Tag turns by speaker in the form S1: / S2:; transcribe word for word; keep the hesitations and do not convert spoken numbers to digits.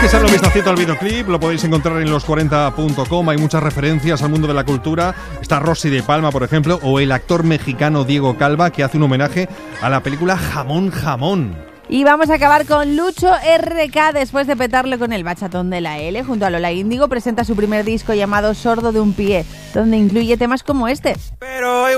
S1: echarle un vistacito al videoclip, lo podéis encontrar en los cuarenta punto com. Hay muchas referencias al mundo de la cultura. Está Rosy de Palma, por ejemplo, o el actor mexicano Diego Calva, que hace un homenaje a la película Jamón Jamón.
S2: Y vamos a acabar con Lucho R K. Después de petarle con el bachatón de la L, junto a Lola Índigo, presenta su primer disco llamado Sordo de un pie, donde incluye temas como este.
S3: Pero